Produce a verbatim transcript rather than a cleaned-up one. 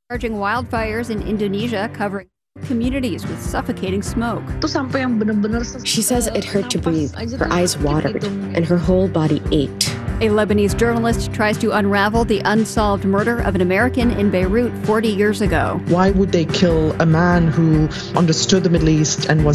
Charging wildfires in Indonesia covering communities with suffocating smoke. She says it hurt to breathe, her eyes watered, and her whole body ached. A Lebanese journalist tries to unravel the unsolved murder of an American in Beirut forty years ago. Why would they kill a man who understood the Middle East and was